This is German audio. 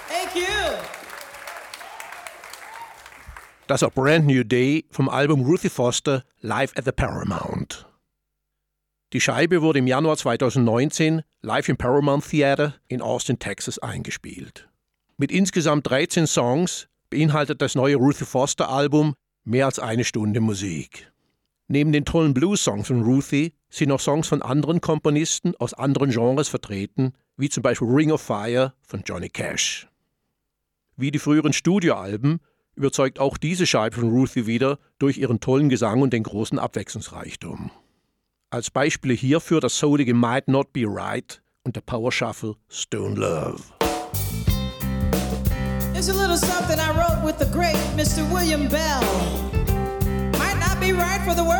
Thank you. Das war Brand New Day vom Album Ruthie Foster Live at the Paramount. Die Scheibe wurde im Januar 2019 live im Paramount Theater in Austin, Texas eingespielt. Mit insgesamt 13 Songs beinhaltet das neue Ruthie Foster Album mehr als eine Stunde Musik. Neben den tollen Blues-Songs von Ruthie sind noch Songs von anderen Komponisten aus anderen Genres vertreten, wie zum Beispiel Ring of Fire von Johnny Cash. Wie die früheren Studioalben überzeugt auch diese Scheibe von Ruthie wieder durch ihren tollen Gesang und den großen Abwechslungsreichtum. Als Beispiele hierfür das soulige Might Not Be Right und der Power Shuffle Stone Love. It's a little something I wrote with the great Mr. William Bell. Might not be right for the world.